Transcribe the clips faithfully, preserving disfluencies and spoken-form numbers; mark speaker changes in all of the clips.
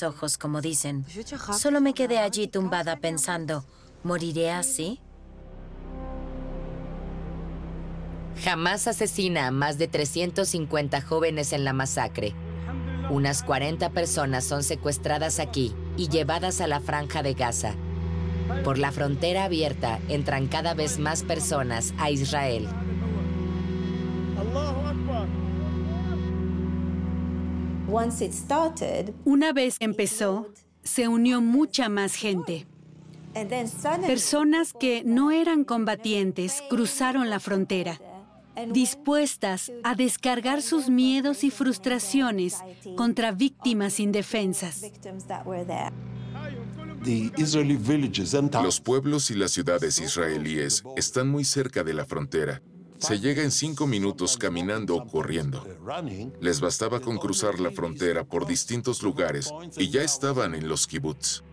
Speaker 1: mis ojos, como dicen. Solo me quedé allí tumbada pensando, ¿moriré así?
Speaker 2: Hamás asesina a más de trescientos cincuenta jóvenes en la masacre. Unas cuarenta personas son secuestradas aquí y llevadas a la Franja de Gaza. Por la frontera abierta entran cada vez más personas a Israel.
Speaker 3: Una vez empezó, se unió mucha más gente. Personas que no eran combatientes cruzaron la frontera, dispuestas a descargar sus miedos y frustraciones contra víctimas indefensas.
Speaker 4: Los pueblos y las ciudades israelíes están muy cerca de la frontera. Se llega en cinco minutos caminando o corriendo. Les bastaba con cruzar la frontera por distintos lugares y ya estaban en los kibutz.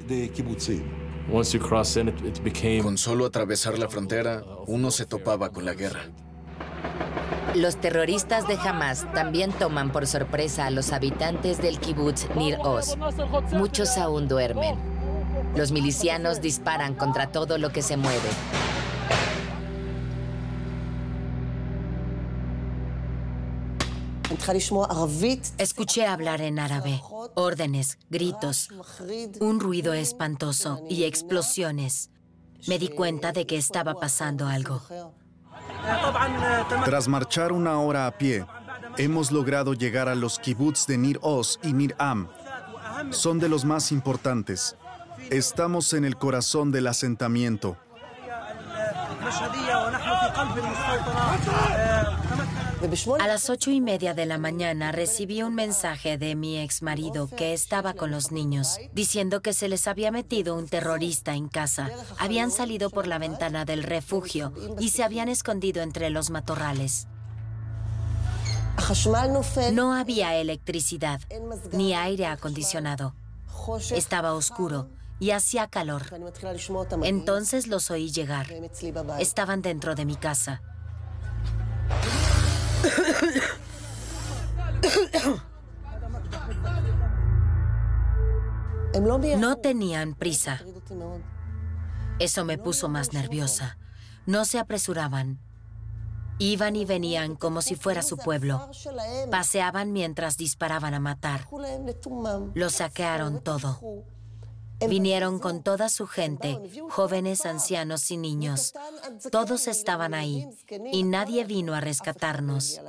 Speaker 5: Con solo atravesar la frontera, uno se topaba con la guerra.
Speaker 2: Los terroristas de Hamás también toman por sorpresa a los habitantes del kibutz Nir Oz. Muchos aún duermen. Los milicianos disparan contra todo lo que se mueve.
Speaker 1: Escuché hablar en árabe, órdenes, gritos, un ruido espantoso y explosiones. Me di cuenta de que estaba pasando algo.
Speaker 6: Tras marchar una hora a pie, hemos logrado llegar a los kibutz de Nir Oz y Nir Am. Son de los más importantes. Estamos en el corazón del asentamiento.
Speaker 1: A las ocho y media de la mañana recibí un mensaje de mi exmarido que estaba con los niños, diciendo que se les había metido un terrorista en casa. Habían salido por la ventana del refugio y se habían escondido entre los matorrales. No había electricidad, ni aire acondicionado. Estaba oscuro y hacía calor. Entonces los oí llegar. Estaban dentro de mi casa. No tenían prisa. Eso me puso más nerviosa. No se apresuraban. Iban y venían como si fuera su pueblo. Paseaban mientras disparaban a matar. Lo saquearon todo. Vinieron con toda su gente, jóvenes, ancianos y niños. Todos estaban ahí y nadie vino a rescatarnos.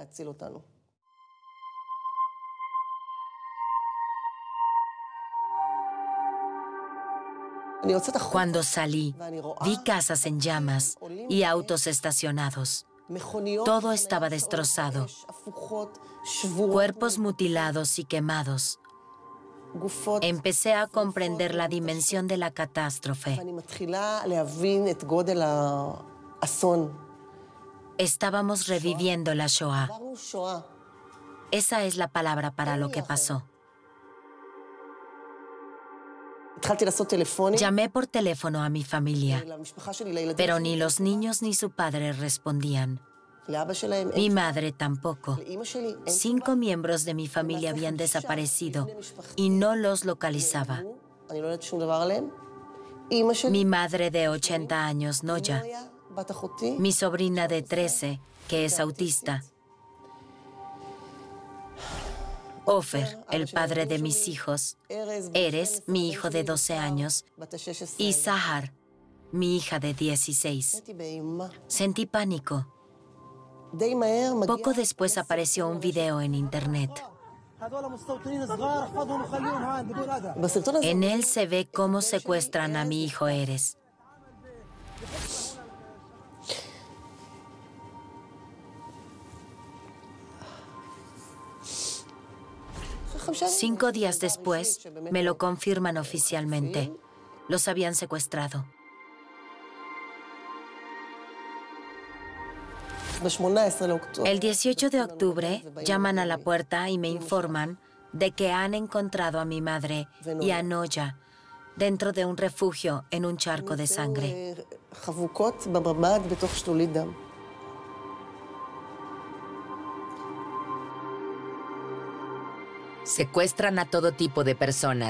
Speaker 1: Cuando salí, vi casas en llamas y autos estacionados. Todo estaba destrozado. Cuerpos mutilados y quemados. Empecé a comprender la dimensión de la catástrofe. Estábamos reviviendo la Shoah. Esa es la palabra para lo que pasó. Llamé por teléfono a mi familia, pero ni los niños ni su padre respondían. Mi madre tampoco. Cinco miembros de mi familia habían desaparecido y no los localizaba. Mi madre de ochenta años, Noya. Mi sobrina de trece, que es autista. Ofer, el padre de mis hijos. Erez, mi hijo de doce años. Y Sahar, mi hija de dieciséis. Sentí pánico. Poco después apareció un video en internet. En él se ve cómo secuestran a mi hijo Erez. Cinco días después, me lo confirman oficialmente. Los habían secuestrado. El dieciocho de octubre, llaman a la puerta y me informan de que han encontrado a mi madre y a Noya dentro de un refugio en un charco de sangre.
Speaker 2: Secuestran a todo tipo de personas.